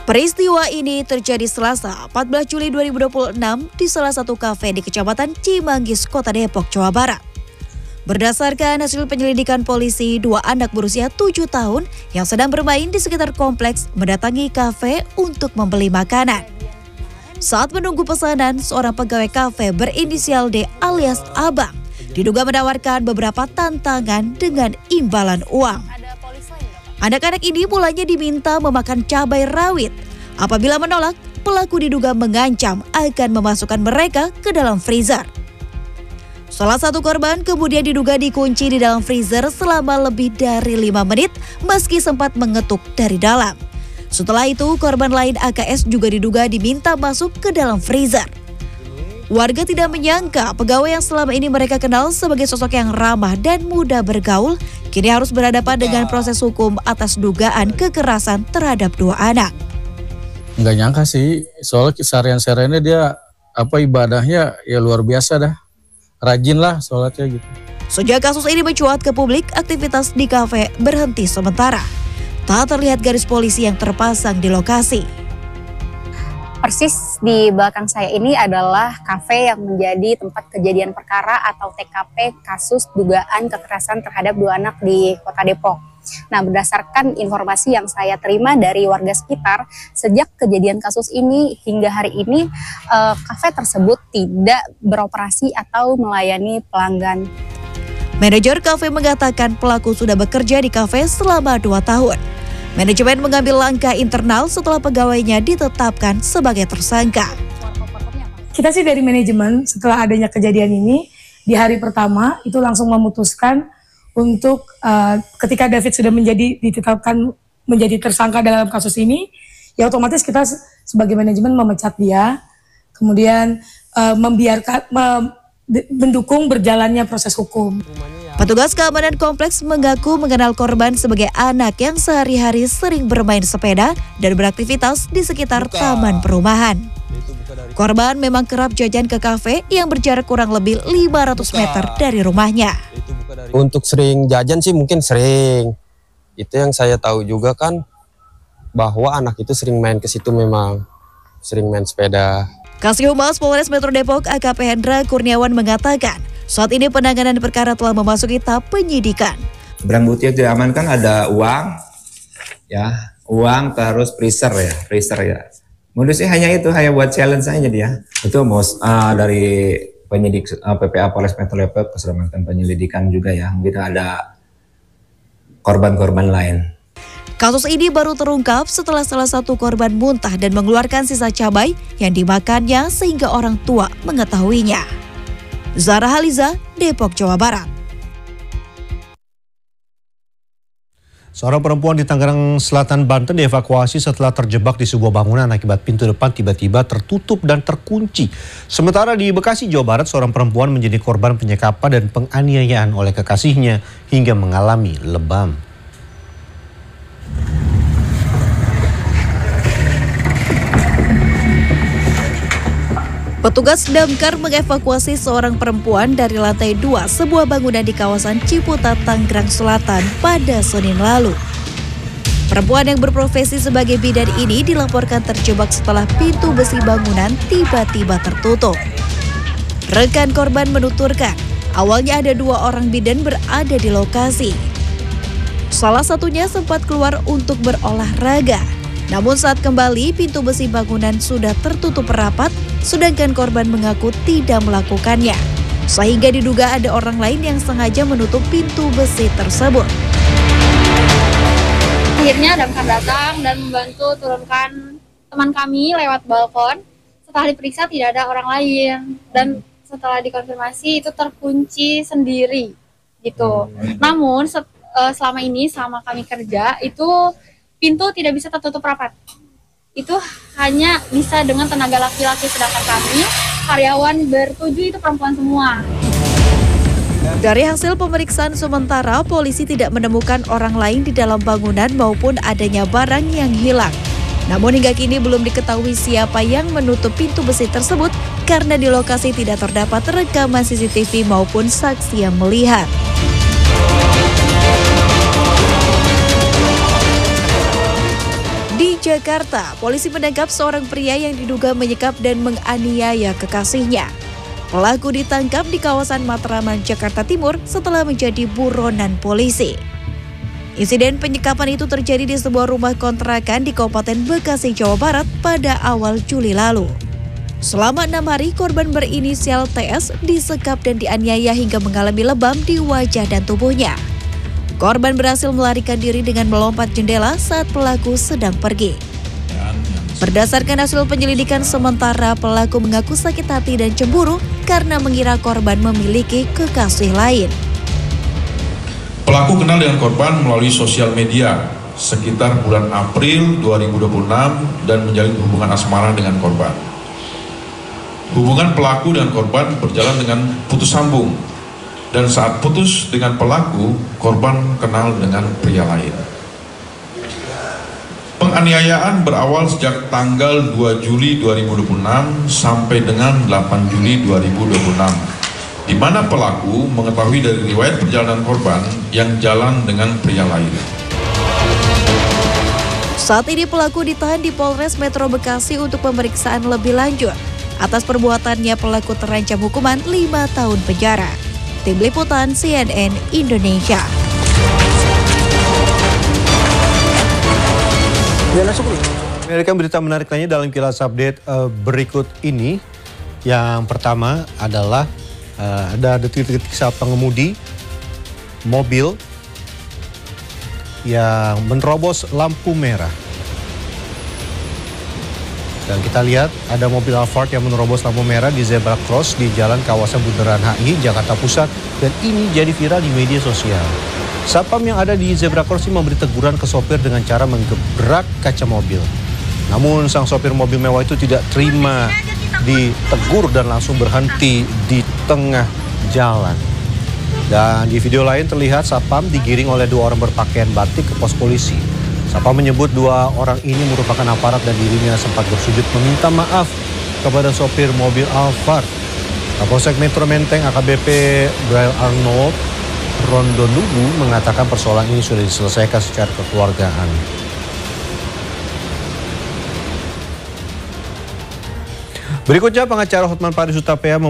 Peristiwa ini terjadi Selasa 14 Juli 2026 di salah satu kafe di Kecamatan Cimanggis, Kota Depok, Jawa Barat. Berdasarkan hasil penyelidikan polisi, 2 anak berusia 7 tahun yang sedang bermain di sekitar kompleks mendatangi kafe untuk membeli makanan. Saat menunggu pesanan, seorang pegawai kafe berinisial D alias Abang diduga menawarkan beberapa tantangan dengan imbalan uang. Anak-anak ini mulanya diminta memakan cabai rawit. Apabila menolak, pelaku diduga mengancam akan memasukkan mereka ke dalam freezer. Salah satu korban kemudian diduga dikunci di dalam freezer selama lebih dari 5 menit meski sempat mengetuk dari dalam. Setelah itu, korban lain AKS juga diduga diminta masuk ke dalam freezer. Warga tidak menyangka pegawai yang selama ini mereka kenal sebagai sosok yang ramah dan mudah bergaul, kini harus berhadapan dengan proses hukum atas dugaan kekerasan terhadap 2 anak. Nggak nyangka sih, soalnya seharian-sehariannya dia ibadahnya ya luar biasa dah. Rajin lah sholatnya gitu. Sejak kasus ini mencuat ke publik, aktivitas di kafe berhenti sementara. Tak terlihat garis polisi yang terpasang di lokasi. Persis di belakang saya ini adalah kafe yang menjadi tempat kejadian perkara atau TKP kasus dugaan kekerasan terhadap 2 anak di Kota Depok. Nah, berdasarkan informasi yang saya terima dari warga sekitar, sejak kejadian kasus ini hingga hari ini, kafe tersebut tidak beroperasi atau melayani pelanggan. Manajer kafe mengatakan pelaku sudah bekerja di kafe selama 2 tahun. Manajemen mengambil langkah internal setelah pegawainya ditetapkan sebagai tersangka. Kita sih dari manajemen setelah adanya kejadian ini, di hari pertama itu langsung memutuskan untuk ketika David sudah ditetapkan menjadi tersangka dalam kasus ini, ya otomatis kita sebagai manajemen memecat dia, kemudian mendukung berjalannya proses hukum. Petugas keamanan kompleks mengaku mengenal korban sebagai anak yang sehari-hari sering bermain sepeda dan beraktivitas di sekitar taman perumahan. Korban memang kerap jajan ke kafe yang berjarak kurang lebih 500 meter dari rumahnya. Untuk sering jajan sih mungkin sering. Itu yang saya tahu juga kan, bahwa anak itu sering main ke situ, memang sering main sepeda. Kasih Humas Polres Metro Depok AKP Hendra Kurniawan mengatakan, saat ini penanganan perkara telah memasuki tahap penyidikan. Barang bukti yang diamankan ada uang, uang terus freezer ya. Modusnya hanya buat challenge aja dia. Itu dari penyidik PPA Polres Metro Depok sudah melakukan penyelidikan juga ya. Mungkin ada korban-korban lain. Kasus ini baru terungkap setelah salah satu korban muntah dan mengeluarkan sisa cabai yang dimakannya sehingga orang tua mengetahuinya. Zara Haliza, Depok, Jawa Barat. Seorang perempuan di Tangerang Selatan, Banten dievakuasi setelah terjebak di sebuah bangunan akibat pintu depan tiba-tiba tertutup dan terkunci. Sementara di Bekasi, Jawa Barat, seorang perempuan menjadi korban penyekapan dan penganiayaan oleh kekasihnya hingga mengalami lebam. Petugas damkar mengevakuasi seorang perempuan dari lantai 2 sebuah bangunan di kawasan Ciputat, Tangerang Selatan pada Senin lalu. Perempuan yang berprofesi sebagai bidan ini dilaporkan terjebak setelah pintu besi bangunan tiba-tiba tertutup. Rekan korban menuturkan, awalnya ada 2 orang bidan berada di lokasi. Salah satunya sempat keluar untuk berolahraga. Namun saat kembali, pintu besi bangunan sudah tertutup rapat, sedangkan korban mengaku tidak melakukannya. Sehingga diduga ada orang lain yang sengaja menutup pintu besi tersebut. Akhirnya damkar datang dan membantu turunkan teman kami lewat balkon. Setelah diperiksa tidak ada orang lain. Dan setelah dikonfirmasi itu terkunci sendiri gitu. Namun selama ini selama kami kerja itu pintu tidak bisa tertutup rapat. Itu hanya bisa dengan tenaga laki-laki, sedangkan kami karyawan bertujuh itu perempuan semua. Dari hasil pemeriksaan sementara, polisi tidak menemukan orang lain di dalam bangunan maupun adanya barang yang hilang. Namun hingga kini belum diketahui siapa yang menutup pintu besi tersebut karena di lokasi tidak terdapat rekaman CCTV maupun saksi yang melihat. Di Jakarta, polisi menangkap seorang pria yang diduga menyekap dan menganiaya kekasihnya. Pelaku ditangkap di kawasan Matraman, Jakarta Timur setelah menjadi buronan polisi. Insiden penyekapan itu terjadi di sebuah rumah kontrakan di Kabupaten Bekasi, Jawa Barat pada awal Juli lalu. Selama 6 hari, korban berinisial TS disekap dan dianiaya hingga mengalami lebam di wajah dan tubuhnya. Korban berhasil melarikan diri dengan melompat jendela saat pelaku sedang pergi. Berdasarkan hasil penyelidikan sementara, pelaku mengaku sakit hati dan cemburu karena mengira korban memiliki kekasih lain. Pelaku kenal dengan korban melalui sosial media sekitar bulan April 2026 dan menjalin hubungan asmara dengan korban. Hubungan pelaku dan korban berjalan dengan putus sambung, dan saat putus dengan pelaku, korban kenal dengan pria lain. Penganiayaan berawal sejak tanggal 2 Juli 2026 sampai dengan 8 Juli 2026, di mana pelaku mengetahui dari riwayat perjalanan korban yang jalan dengan pria lain. Saat ini pelaku ditahan di Polres Metro Bekasi untuk pemeriksaan lebih lanjut. Atas perbuatannya pelaku terancam hukuman 5 tahun penjara. Tim Liputan CNN Indonesia. Amerika berita menarik lainnya dalam Kilas Update berikut ini. Yang pertama adalah ada detik-detik saat pengemudi mobil yang menerobos lampu merah. Dan kita lihat ada mobil Alphard yang menerobos lampu merah di zebra cross di jalan kawasan Bundaran HI, Jakarta Pusat. Dan ini jadi viral di media sosial. Satpam yang ada di zebra cross ini memberi teguran ke sopir dengan cara menggebrak kaca mobil. Namun sang sopir mobil mewah itu tidak terima ditegur dan langsung berhenti di tengah jalan. Dan di video lain terlihat Satpam digiring oleh 2 orang berpakaian batik ke pos polisi. Satpam menyebut 2 orang ini merupakan aparat dan dirinya sempat bersujud meminta maaf kepada sopir mobil Alphard. Kapolsek Metro Menteng AKBP Braille Arnold Rondonubu mengatakan persoalan ini sudah diselesaikan secara kekeluargaan. Berikutnya pengacara Hotman Paris Hutapea